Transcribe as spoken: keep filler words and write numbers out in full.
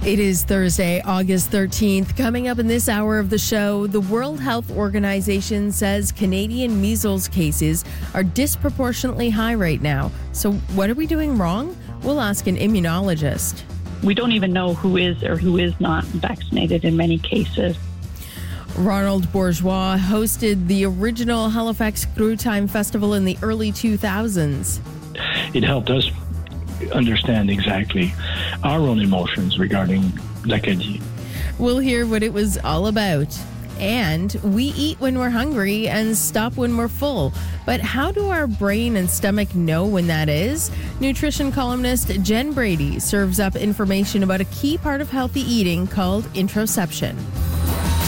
It is Thursday, August thirteenth. Coming up in this hour of the show, the World Health Organization says Canadian measles cases are disproportionately high right now. So what are we doing wrong? We'll ask an immunologist. We don't even know who is or who is not vaccinated in many cases. Ronald Bourgeois hosted the original Halifax Screw Time Festival in the early two thousands. It helped us understand exactly our own emotions regarding l'Acadie. We'll hear what it was all about. And we eat when we're hungry and stop when we're full. But how do our brain and stomach know when that is? Nutrition columnist Jen Brady serves up information about a key part of healthy eating called interoception.